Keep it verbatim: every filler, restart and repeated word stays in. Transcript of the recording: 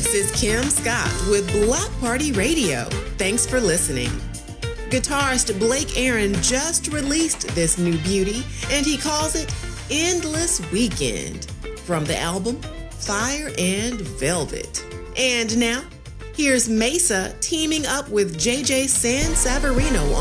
This is Kim Scott with Block Party Radio. Thanks for listening. Guitarist Blake Aaron just released this new beauty, and he calls it Endless Weekend from the album Fire and Velvet. And now, here's Mesa teaming up with J J San Savarino